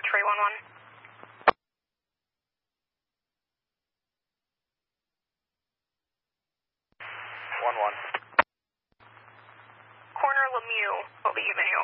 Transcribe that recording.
311. 1-1. Corner Lemieux will be giving you